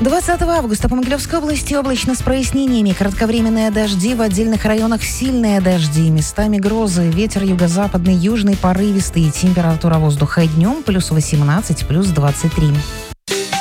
20 августа по Могилевской области облачно с прояснениями. Кратковременные дожди, в отдельных районах сильные дожди, местами грозы, ветер юго-западный, южный порывистый, температура воздуха днем +18, +23.